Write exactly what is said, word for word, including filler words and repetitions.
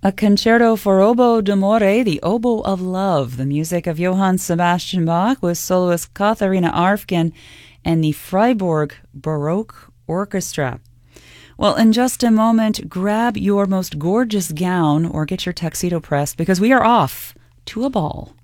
A concerto for oboe d'amore, the oboe of love, the music of Johann Sebastian Bach with soloist Katharina Arfgen and the Freiburg Baroque Orchestra. Well, in just a moment, grab your most gorgeous gown or get your tuxedo pressed because we are off to a ball.